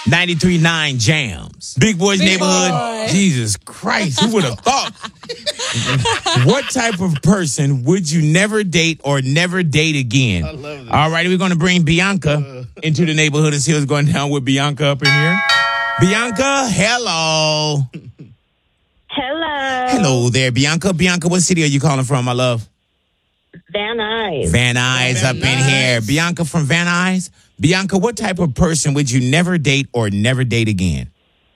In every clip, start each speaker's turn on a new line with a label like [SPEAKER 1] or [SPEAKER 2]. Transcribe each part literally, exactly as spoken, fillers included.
[SPEAKER 1] ninety-three point nine Jams. Big Boy's
[SPEAKER 2] Big
[SPEAKER 1] Neighborhood.
[SPEAKER 2] Boy.
[SPEAKER 1] Jesus Christ, who would have thought? What type of person would you never date or never date again?
[SPEAKER 3] I love this.
[SPEAKER 1] All righty, we're going to bring Bianca into the neighborhood and see what's going down with Bianca up in here. Bianca, hello.
[SPEAKER 4] Hello.
[SPEAKER 1] Hello there, Bianca. Bianca, what city are you calling from, my love?
[SPEAKER 4] Van Nuys.
[SPEAKER 1] Van Nuys
[SPEAKER 3] Van
[SPEAKER 1] up in
[SPEAKER 3] Nuys.
[SPEAKER 1] here. Bianca from Van Nuys. Bianca, what type of person would you never date or never date again?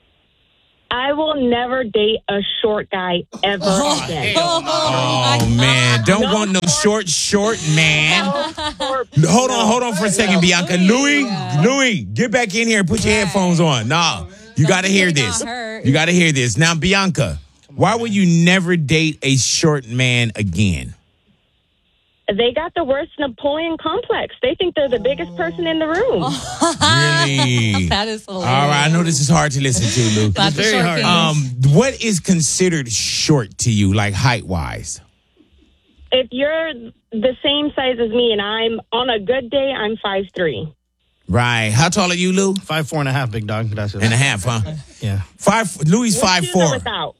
[SPEAKER 4] I will never date a short guy ever again.
[SPEAKER 1] Oh, man. Don't
[SPEAKER 4] No
[SPEAKER 1] want no short, short man.
[SPEAKER 4] Or-
[SPEAKER 1] Hold on, hold on for a second, Bianca. Louis, Louis, get back in here and put your headphones on. Nah, you got to hear this. You got to hear this. Now, Bianca, why would you never date a short man again?
[SPEAKER 4] They got the worst Napoleon complex. They think they're the biggest person in the room.
[SPEAKER 1] Really?
[SPEAKER 2] That is hilarious.
[SPEAKER 1] All right, I know this is hard to listen to, Lou.
[SPEAKER 2] That's
[SPEAKER 3] Very
[SPEAKER 2] short
[SPEAKER 3] hard.
[SPEAKER 2] king.
[SPEAKER 1] Um, what is considered short to you, like height-wise?
[SPEAKER 4] If you're the same size as me and I'm on a good day, I'm five three.
[SPEAKER 1] Right. How tall are you, Lou?
[SPEAKER 3] Five, four and a half, big dog. That's it.
[SPEAKER 1] And a half, huh?
[SPEAKER 3] Yeah.
[SPEAKER 1] Five. Louis five
[SPEAKER 4] With shoes or
[SPEAKER 1] four.
[SPEAKER 4] without?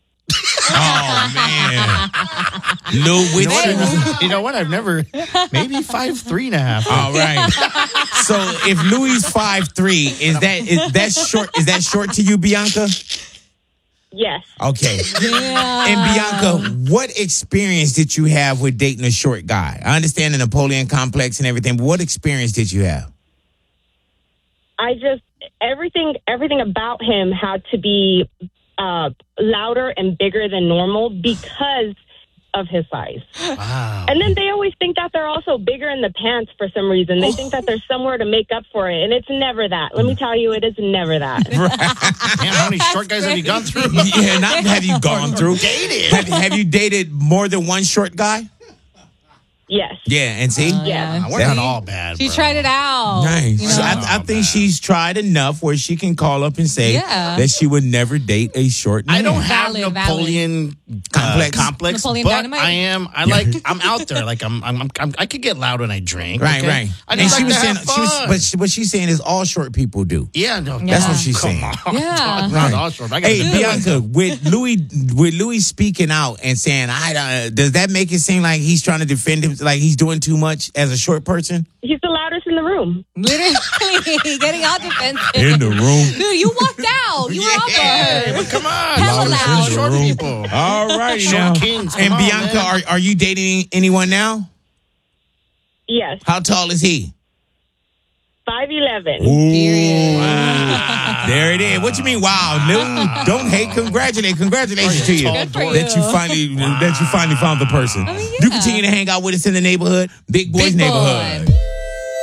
[SPEAKER 1] Oh man, Lou with
[SPEAKER 3] You know,
[SPEAKER 1] shoes.
[SPEAKER 3] what? you know what? I've never, maybe five, three and a half.
[SPEAKER 1] All right. So if Louis five three, is that is that short? Is that short to you, Bianca?
[SPEAKER 4] Yes.
[SPEAKER 1] Okay.
[SPEAKER 2] Yeah.
[SPEAKER 1] And Bianca, what experience did you have with dating a short guy? I understand the Napoleon complex and everything, but what experience did you have?
[SPEAKER 4] I just everything everything about him had to be uh, louder and bigger than normal because of his size.
[SPEAKER 3] Wow.
[SPEAKER 4] And then they always think that they're also bigger in the pants for some reason. They think that there's somewhere to make up for it, and it's never that. Let me tell you, it is never that.
[SPEAKER 3] Damn, how many short guys have you gone through?
[SPEAKER 1] Yeah, not have you gone through.
[SPEAKER 3] Dated.
[SPEAKER 1] Have, have you dated more than one short guy?
[SPEAKER 4] Yes.
[SPEAKER 1] Yeah, and see?
[SPEAKER 2] Uh,
[SPEAKER 4] Yeah.
[SPEAKER 3] We're not all bad,
[SPEAKER 2] She
[SPEAKER 3] bro.
[SPEAKER 2] tried it out.
[SPEAKER 1] Nice.
[SPEAKER 2] You know?
[SPEAKER 1] I, I think she's tried enough where she can call up and say
[SPEAKER 2] Yeah.
[SPEAKER 1] that she would never date a short man.
[SPEAKER 3] I don't have
[SPEAKER 2] Valid,
[SPEAKER 3] Napoleon
[SPEAKER 1] Complex.
[SPEAKER 3] uh, complex,
[SPEAKER 2] Napoleon
[SPEAKER 3] but
[SPEAKER 2] Dynamite?
[SPEAKER 3] I am. I like. I'm out there. Like I'm. I'm. I'm, I'm I could get loud when I drink.
[SPEAKER 1] Right,
[SPEAKER 3] okay?
[SPEAKER 1] right.
[SPEAKER 3] I
[SPEAKER 1] and
[SPEAKER 3] just
[SPEAKER 1] she
[SPEAKER 3] like
[SPEAKER 1] was
[SPEAKER 3] to
[SPEAKER 1] saying,
[SPEAKER 3] have
[SPEAKER 1] she was,
[SPEAKER 3] fun.
[SPEAKER 1] but she, what she's saying is all short people do.
[SPEAKER 3] yeah, no,
[SPEAKER 1] That's
[SPEAKER 2] Yeah.
[SPEAKER 1] what she's
[SPEAKER 3] Come
[SPEAKER 1] saying.
[SPEAKER 3] on.
[SPEAKER 2] Yeah.
[SPEAKER 3] Not all short. I gotta
[SPEAKER 1] Hey,
[SPEAKER 3] do it.
[SPEAKER 1] Bianca, with Louis, with Louis speaking out and saying, "I," uh, does that make it seem like he's trying to defend him, like he's doing too much as a short person?
[SPEAKER 4] He's the loudest in the room.
[SPEAKER 2] Literally getting all defensive.
[SPEAKER 1] In the room.
[SPEAKER 2] Dude, you walked out. You were out
[SPEAKER 3] Hey,
[SPEAKER 2] there.
[SPEAKER 3] but come on,
[SPEAKER 2] Hella
[SPEAKER 3] Loudest
[SPEAKER 2] loud.
[SPEAKER 3] in the short
[SPEAKER 1] room.
[SPEAKER 3] people.
[SPEAKER 1] All right,
[SPEAKER 3] Short
[SPEAKER 1] now.
[SPEAKER 3] kings, come
[SPEAKER 1] And
[SPEAKER 3] on,
[SPEAKER 1] Bianca,
[SPEAKER 3] man.
[SPEAKER 1] are are you dating anyone now?
[SPEAKER 4] Yes.
[SPEAKER 1] How tall is he?
[SPEAKER 4] five eleven.
[SPEAKER 1] Ooh, wow. There it is. What you mean? Wow, Lou, don't hate. Congratulate, congratulations to you
[SPEAKER 3] Tall
[SPEAKER 2] Good for
[SPEAKER 3] boy.
[SPEAKER 1] that you finally that you finally found the person.
[SPEAKER 2] I mean,
[SPEAKER 1] You
[SPEAKER 2] yeah.
[SPEAKER 1] continue to hang out with us in the neighborhood, Big Boys
[SPEAKER 2] Big
[SPEAKER 1] Neighborhood.
[SPEAKER 2] Boy.